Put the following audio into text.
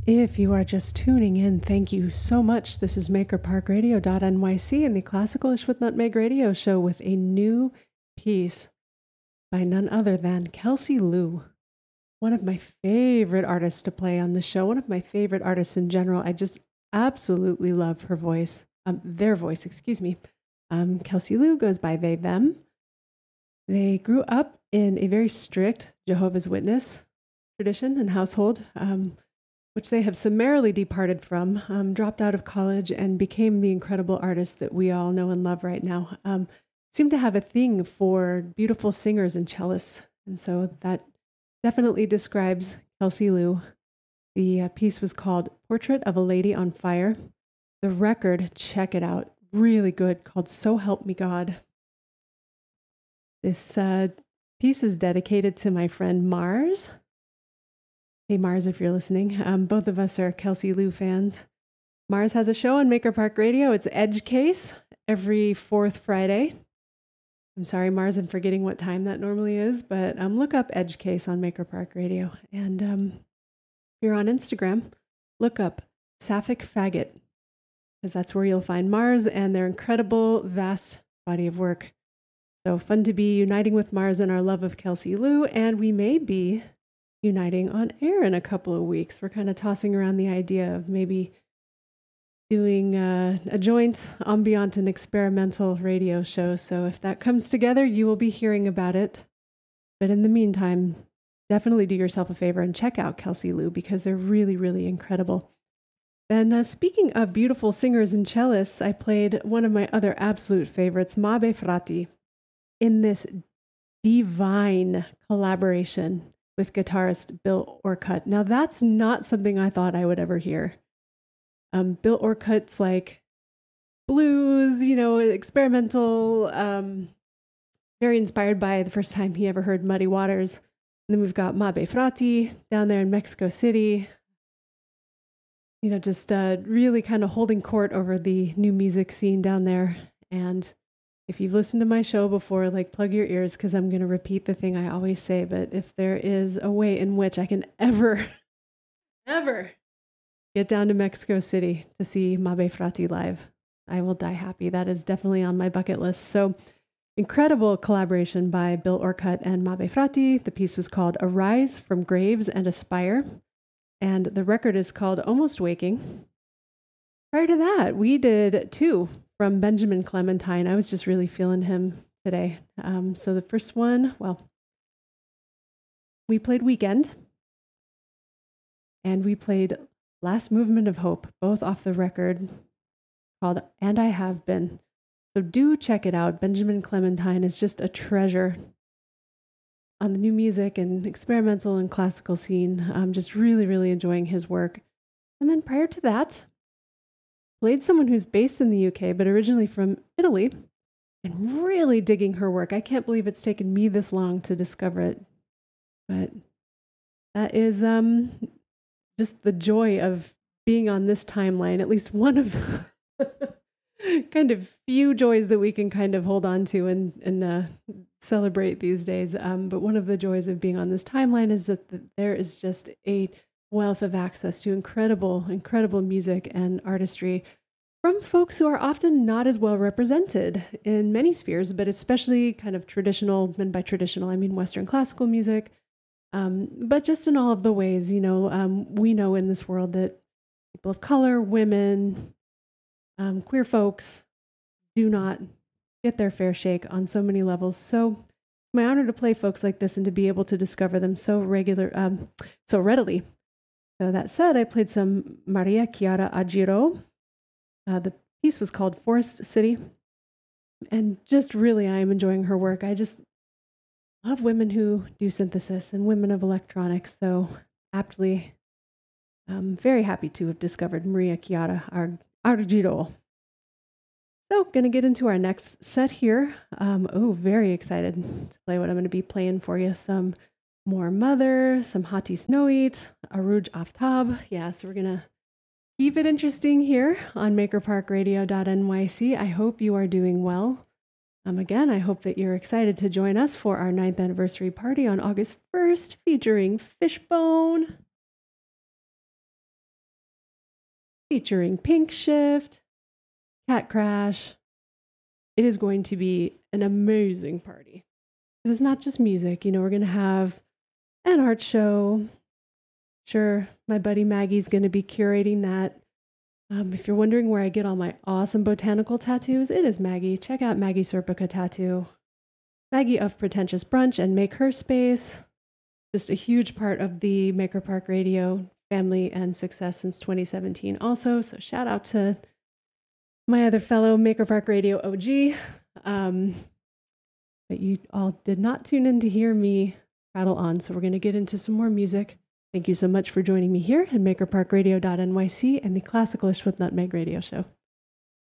If you are just tuning in, thank you so much. This is MakerParkRadio.nyc and the Classical-ish with Nutmeg Radio Show with a new piece by none other than Kelsey Lu, one of my favorite artists to play on the show, one of my favorite artists in general. I just absolutely love her voice, their voice, excuse me. Kelsey Lu goes by they, them. They grew up in a very strict Jehovah's Witness tradition and household, which they have summarily departed from, dropped out of college and became the incredible artists that we all know and love right now. Seem to have a thing for beautiful singers and cellists. And so that definitely describes Kelsey Lu. The piece was called Portrait of a Lady on Fire. The record, check it out, really good, called So Help Me God. This piece is dedicated to my friend Mars. Hey, Mars, if you're listening. Both of us are Kelsey Lu fans. Mars has a show on Maker Park Radio. It's Edge Case every fourth Friday. I'm sorry, Mars, I'm forgetting what time that normally is, but look up Edge Case on Maker Park Radio. And if you're on Instagram, look up Sapphic Faggot, because that's where you'll find Mars and their incredible, vast body of work. So fun to be uniting with Mars in our love of Kelsey Lu, and we may be uniting on air in a couple of weeks. We're kind of tossing around the idea of maybe doing a joint ambient and experimental radio show. So if that comes together, you will be hearing about it. But in the meantime, definitely do yourself a favor and check out Kelsey Lu because they're really, really incredible. Then speaking of beautiful singers and cellists, I played one of my other absolute favorites, Mabe Frati, in this divine collaboration with guitarist Bill Orcutt. Now, that's not something I thought I would ever hear. Bill Orcutt's like blues, experimental, very inspired by the first time he ever heard Muddy Waters. And then we've got Mabe Frati down there in Mexico City, just really kind of holding court over the new music scene down there. And if you've listened to my show before, plug your ears because I'm going to repeat the thing I always say. But if there is a way in which I can ever get down to Mexico City to see Mabe Frati live, I will die happy. That is definitely on my bucket list. So incredible collaboration by Bill Orcutt and Mabe Frati. The piece was called Arise from Graves and Aspire. And the record is called Almost Waking. Prior to that, we did two from Benjamin Clementine. I was just really feeling him today. So the first one, we played Weekend, and we played Last Movement of Hope, both off the record called And I Have Been. So do check it out. Benjamin Clementine is just a treasure on the new music and experimental and classical scene. I'm just really, really enjoying his work. And then prior to that, played someone who's based in the UK, but originally from Italy, and really digging her work. I can't believe it's taken me this long to discover it. But that is just the joy of being on this timeline, at least one of kind of few joys that we can kind of hold on to and celebrate these days. But one of the joys of being on this timeline is that there is just a wealth of access to incredible, incredible music and artistry from folks who are often not as well represented in many spheres, but especially kind of traditional, and by traditional, I mean Western classical music, but just in all of the ways, we know in this world that people of color, women, queer folks do not get their fair shake on so many levels. So it's my honor to play folks like this and to be able to discover them so readily. So that said, I played some Maria Chiara Aggiro. The piece was called Forest City. And just really, I am enjoying her work. I just love women who do synthesis and women of electronics. So aptly, I'm very happy to have discovered Maria Chiara Aggiro. So going to get into our next set here. Very excited to play what I'm going to be playing for you. Some more Mother, some Hatis Noit, Aruj Aftab. Yeah, so we're going to keep it interesting here on MakerParkRadio.nyc. I hope you are doing well. Again, I hope that you're excited to join us for our 9th anniversary party on August 1st featuring Fishbone. featuring Pink Shift, Cat Crash. It is going to be an amazing party. Because it's not just music. We're going to have an art show. Sure, my buddy Maggie's going to be curating that. If you're wondering where I get all my awesome botanical tattoos, it is Maggie. Check out Maggie Serpica Tattoo. Maggie of Pretentious Brunch and Make Her Space. Just a huge part of the Maker Park Radio family and success since 2017 also. So shout out to my other fellow Maker Park Radio OG. But you all did not tune in to hear me prattle on. So we're going to get into some more music. Thank you so much for joining me here at MakerParkRadio.nyc and the Classicalish with Nutmeg Radio Show.